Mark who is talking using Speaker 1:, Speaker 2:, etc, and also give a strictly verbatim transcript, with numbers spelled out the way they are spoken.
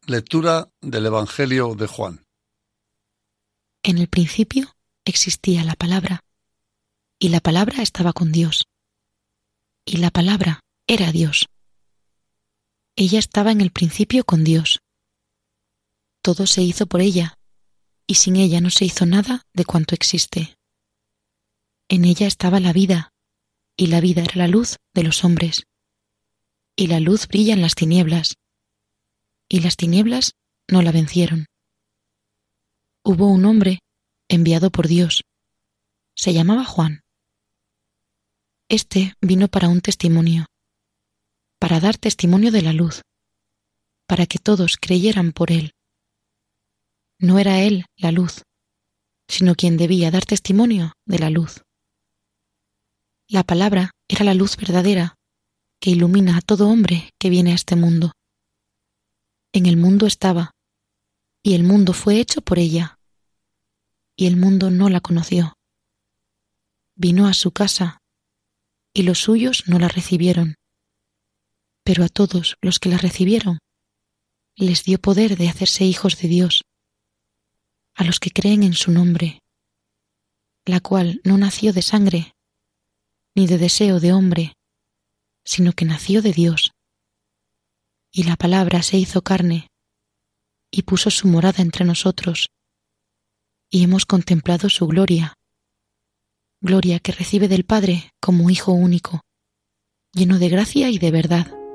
Speaker 1: Lectura del Evangelio de Juan.
Speaker 2: En el principio existía la Palabra, y la Palabra estaba con Dios, y la Palabra era Dios. Ella estaba en el principio con Dios. Todo se hizo por ella, y sin ella no se hizo nada de cuanto existe. En ella estaba la vida, y la vida era la luz de los hombres. Y la luz brilla en las tinieblas, y las tinieblas no la vencieron. Hubo un hombre enviado por Dios. Se llamaba Juan. Este vino para un testimonio, para dar testimonio de la luz, para que todos creyeran por él. No era él la luz, sino quien debía dar testimonio de la luz. La palabra era la luz verdadera que ilumina a todo hombre que viene a este mundo. En el mundo estaba, y el mundo fue hecho por ella, y el mundo no la conoció. Vino a su casa, y los suyos no la recibieron. Pero a todos los que la recibieron, les dio poder de hacerse hijos de Dios, a los que creen en su nombre, la cual no nació de sangre, ni de deseo de hombre, sino que nació de Dios. Y la palabra se hizo carne, y puso su morada entre nosotros, y hemos contemplado su gloria, gloria que recibe del Padre como Hijo único, lleno de gracia y de verdad.